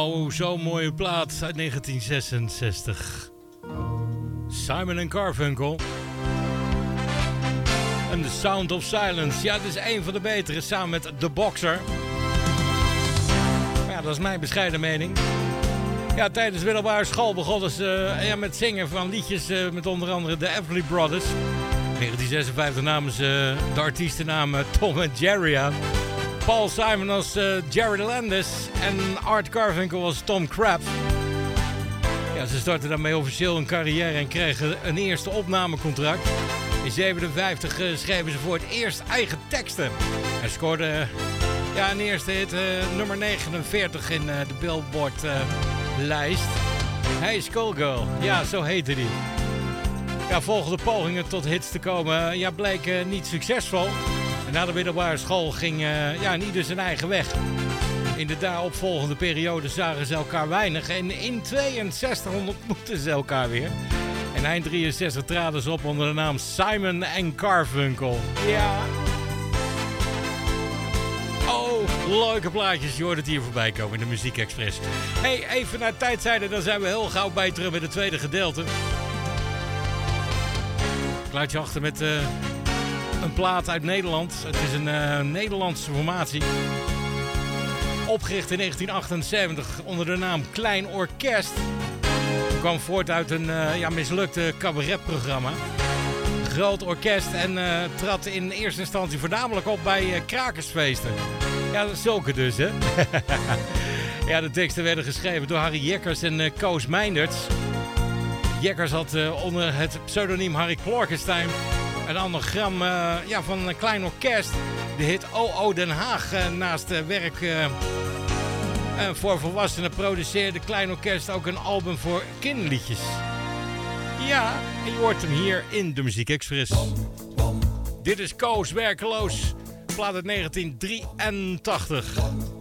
Oh, zo'n mooie plaat uit 1966. Simon & Garfunkel. En The Sound of Silence. Ja, dit is een van de betere, samen met The Boxer. Ja, dat is mijn bescheiden mening. Ja, tijdens de middelbare school begonnen ze met zingen van liedjes met onder andere de Everly Brothers. In 1956 namen ze de artiestennaam Tom en Jerry aan. Paul Simon als Jerry Landis en Art Garfunkel als Tom Crabb. Ja, ze startten daarmee officieel een carrière en kregen een eerste opnamecontract. In 1957 schreven ze voor het eerst eigen teksten. En scoorden een eerste hit, nummer 49 in de Billboard-lijst. Hey Skullgirl, ja, zo heette die. Ja, volgende pogingen tot hits te komen bleken niet succesvol. En na de middelbare school ging ieder zijn eigen weg. In de daaropvolgende periode zagen ze elkaar weinig. En in 62 ontmoetten ze elkaar weer. En eind 63 traden ze op onder de naam Simon & Garfunkel. Ja. Oh, leuke plaatjes. Je hoort het hier voorbij komen in de Muziek Express. Hey, even naar tijdzijde. Dan zijn we heel gauw bij terug bij het tweede gedeelte. Ik laat je achter met een plaat uit Nederland. Het is een Nederlandse formatie. Opgericht in 1978 onder de naam Klein Orkest. Het kwam voort uit een mislukte cabaretprogramma. Groot orkest en trad in eerste instantie voornamelijk op bij krakersfeesten. Ja, zulke dus, hè. Ja, de teksten werden geschreven door Harry Jekkers en Koos Meinderts. Jekkers had onder het pseudoniem Harry Klorkenstein een anagram van een klein orkest. De hit O.O. Den Haag naast werk voor volwassenen produceerde Klein Orkest ook een album voor kinderliedjes. Ja, en je hoort hem hier in de Muziek Express. Dit is Koos Werkeloos, plaat uit 1983.